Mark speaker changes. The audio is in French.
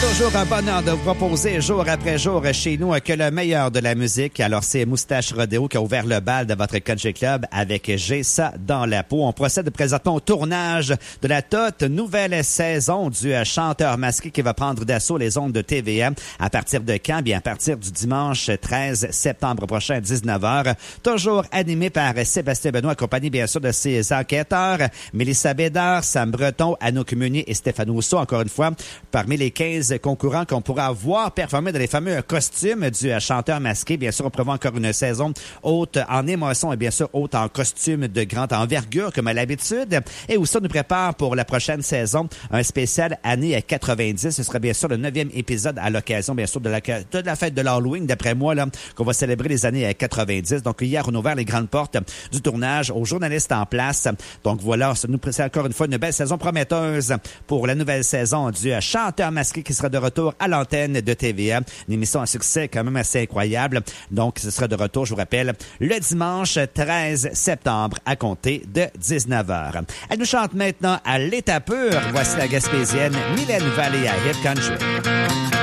Speaker 1: Toujours un bonheur de vous proposer jour après jour chez nous que le meilleur de la musique. Alors, c'est Moustache Rodéo qui a ouvert le bal de votre country club avec J'ai ça dans la peau. On procède présentement au tournage de la toute nouvelle saison du chanteur masqué qui va prendre d'assaut les ondes de TVA. À partir de quand? Bien, à partir du dimanche 13 septembre prochain à 19h. Toujours animé par Sébastien Benoît, accompagné bien sûr de ses enquêteurs, Mélissa Bédard, Sam Breton, Anouk Meunier et Stéphane Rousseau, encore une fois, parmi les 15 concurrents qu'on pourra voir performer dans les fameux costumes du chanteur masqué. Bien sûr, on prévoit encore une saison haute en émotion et bien sûr haute en costume de grande envergure comme à l'habitude. Et aussi, on nous prépare pour la prochaine saison un spécial année 90. Ce sera bien sûr le 9e épisode à l'occasion, bien sûr, de la fête de l'Halloween, d'après moi, là, qu'on va célébrer les années 90. Donc, hier, on a ouvert les grandes portes du tournage aux journalistes en place. Donc, voilà, ça nous présente encore une fois une belle saison prometteuse pour la nouvelle saison du chanteur masqué qui sera de retour à l'antenne de TVA. Une émission à succès quand même assez incroyable. Donc, ce sera de retour, je vous rappelle, le dimanche 13 septembre à compter de 19h. Elle nous chante maintenant à l'état pur. Voici la Gaspésienne Mylène Vallée à Hit Country.